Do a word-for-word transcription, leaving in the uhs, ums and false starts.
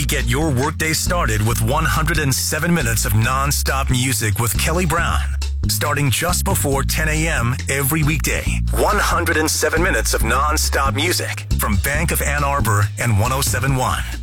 Get your workday started with one hundred seven minutes of non-stop music with Kelly Brown. Starting just before ten a.m. every weekday. one hundred seven minutes of non-stop music from Bank of Ann Arbor and one oh seven point one.